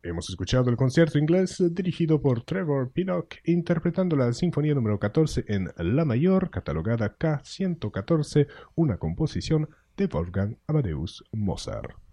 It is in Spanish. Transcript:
Hemos escuchado el concierto inglés dirigido por Trevor Pinnock, interpretando la Sinfonía número 14 en La mayor, catalogada K114, una composición de Wolfgang Amadeus Mozart.